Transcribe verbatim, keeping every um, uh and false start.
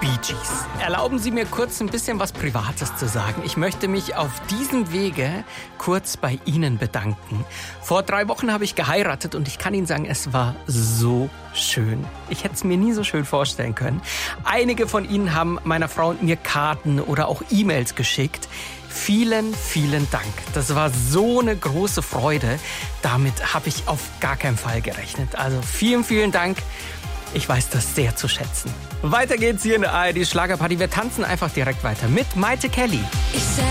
Bee Gees. Erlauben Sie mir kurz ein bisschen was Privates zu sagen. Ich möchte mich auf diesem Wege kurz bei Ihnen bedanken. Vor drei Wochen habe ich geheiratet und ich kann Ihnen sagen, es war so schön. Ich hätte es mir nie so schön vorstellen können. Einige von Ihnen haben meiner Frau und mir Karten oder auch E-Mails geschickt. Vielen, vielen Dank. Das war so eine große Freude. Damit habe ich auf gar keinen Fall gerechnet. Also vielen, vielen Dank. Ich weiß das sehr zu schätzen. Weiter geht's hier in der A R D Schlagerparty. Wir tanzen einfach direkt weiter mit Maite Kelly.